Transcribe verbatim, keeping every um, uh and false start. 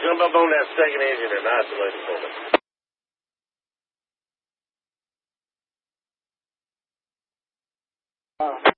Jump up on that second engine and isolate it for me. Uh.